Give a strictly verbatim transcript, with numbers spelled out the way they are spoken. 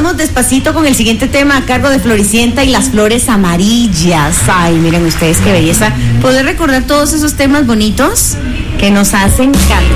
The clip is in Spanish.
vamos despacito con el siguiente tema a cargo de Floricienta y las flores amarillas. Ay, miren ustedes qué belleza poder recordar todos esos temas bonitos que nos hacen cantar.